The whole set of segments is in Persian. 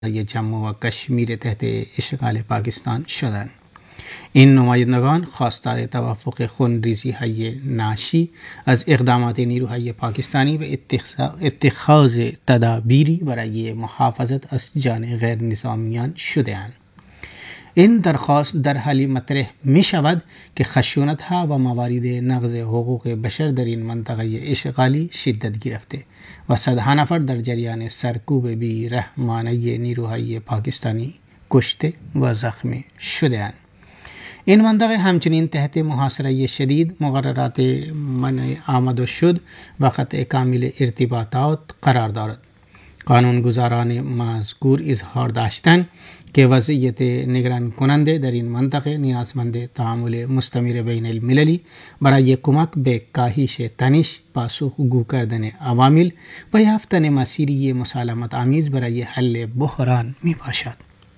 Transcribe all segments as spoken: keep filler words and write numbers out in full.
جموں و کشمیر تحت اشغال پاکستان شدند. این نمایندگان خواستار توافق خونریزی های ناشی از اقدامات نیروهای پاکستانی و اتخاذ تدابیری برای محافظت از جان غیر نظامیان شدهاند. این درخواست در حالی مطرح می شود که خشونت ها و موارد نقض حقوق بشر در این منطقه اشغالی شدت گرفته و صدها نفر در جریان سرکوب بی رحمانه نیروهای پاکستانی کشته و زخمی شدهاند. این منطقه همچنین تحت محاصره شدید، مقررات منع آمد و شد و قطع کامل ارتباطات قرار دارد. قانونگذاران مذکور اظهار داشتند که وضعیت نگران کننده در این منطقه نیازمند تعامل مستمر بین المللی برای کمک به کاهش تنش، پاسخگو کردن عوامل و یافتن مسیری مسالمت آمیز برای حل بحران می باشد.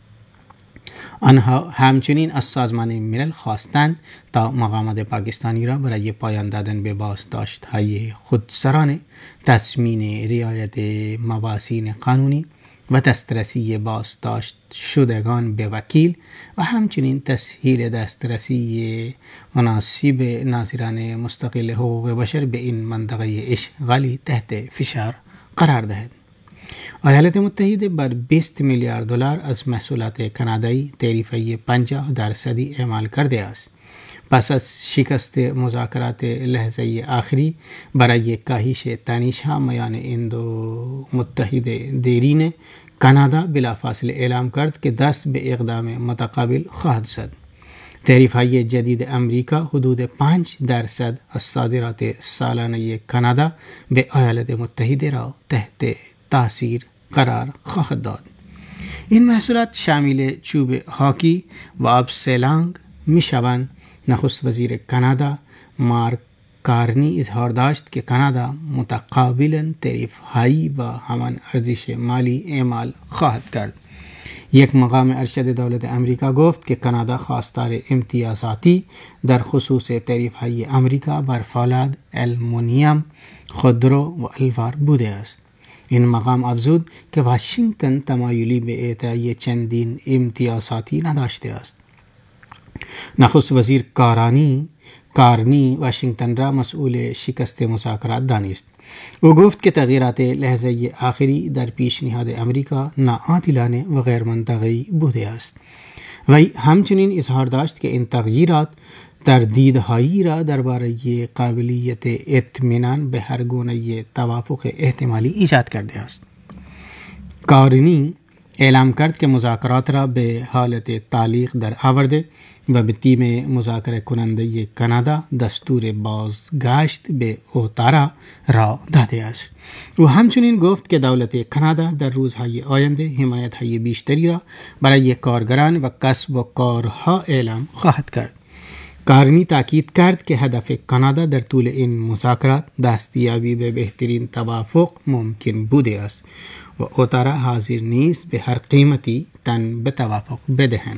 آنها همچنین از سازمان ملل خواستند تا مقامات پاکستانی را برای پایان دادن به بازداشت‌های خودسرانه، تضمین رعایت موازین قانونی و دسترسی بازداشت شدگان به وکیل و همچنین تسهیل دسترسی مناسب ناظران مستقل حقوق بشر به این منطقه اشغالی تحت فشار قرار دهد. ایالات متحده بر بیست میلیارد دلار از محصولات کانادایی تعرفه پنجاه درصدی اعمال کرده است. پس از شکست مذاکرات لحظه آخری برای کاهش تنش‌ها میان این دو متحد دیرین، کانادا بلافاصله اعلام کرد که دست به اقدام متقابل خواهد زد. تعرفه‌های جدید امریکا حدود پنج درصد از صادرات سالانه کانادا به ایالات متحده را تحت تاثیر قرار خواهد داد. این محصولات شامل چوب هاکی و آب سیلانگ می شوند. نخست وزیر کانادا مارک کارنی اظهار داشت که کانادا متقابلا تعرفه‌هایی با همان ارزش مالی اعمال خواهد کرد. یک مقام ارشد دولت امریکا گفت که کانادا خواستار امتیازاتی در خصوص تعرفه‌های امریکا بر فولاد، آلومینیوم، خودرو و الوار بوده است. این مقام افزود که واشنگتن تمایلی به اعطای چندین امتیازاتی نداشته است. نخست وزیر کارانی کارنی واشنگتن را مسئول شکست مذاکرات دانست. او گفت که تغییرات لحظه آخری در پیشنهاد امریکا ناعادلانه و غیر منطقی بوده است. وی همچنین اظهار داشت که این تغییرات تردیدهایی را درباره قابلیت اطمینان به هر گونه توافق احتمالی ایجاد کرده است. کارنی اعلام کرد که مذاکرات را به حالت تعلیق در آورده و به تیم مذاکره کننده کانادا دستور بازگشت به اوتارا را داده است. او همچنین گفت که دولت کانادا در روزهای آینده حمایت‌های بیشتری را برای کارگران و کسب و کارها اعلام خواهد کرد. کارنی تاکید کرد که هدف کانادا در طول این مذاکرات دستیابی به بهترین توافق ممکن بوده است و اوتارا حاضر نیست به هر قیمتی تن به توافق بدهند.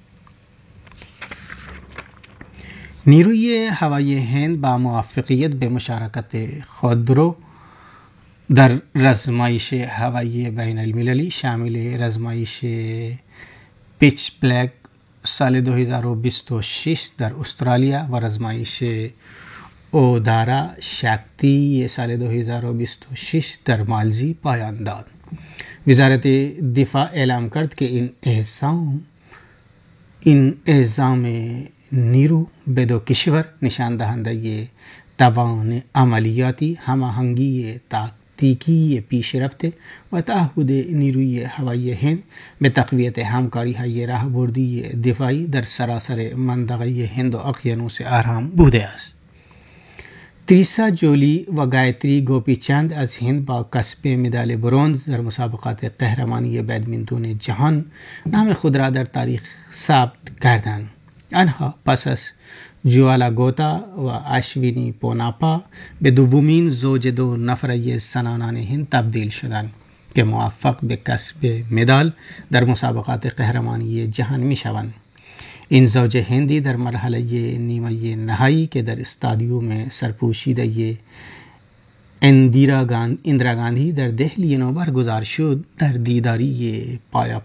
نیروی هوایی هند با موفقیت به مشارکت خودرو در رزمایش هوایی بین المللی شامل رزمایش پیچ بلک سال دو هزار و بیست و شش در استرالیا و رزمایش اودارا شاکتی سال دو هزار و بیست و شش در مالزی پایان داد. وزارت دفاع اعلام کرد که این اعزام این اعزام نیرو به دو کشور نشان دهنده توان عملیاتی، هماهنگی تاکتیکی پیشرفته و تعهد نیروی هوایی هند به تقویت همکاری های راهبردی دفاعی در سراسر منطقه هند و اقیانوس آرام بوده است. تریسا جولی و گایتری گوپی چند از هند با کسب مدال برنز در مسابقات قهرمانی بدمینتون جهان نام خود را در تاریخ ثبت کردند. آنها پس از جوالا گوتا و اشوینی پوناپا به دومین زوج دو نفره زنانان هند تبدیل شدند که موفق به کسب مدال در مسابقات قهرمانی جهان می شوند. این زوج هندی در مرحله نیمه نهایی که در استادیوم سرپوشیده اندیرا گاند... اندرا گاندی در دهلی نو برگزار شد در دیداری پایاب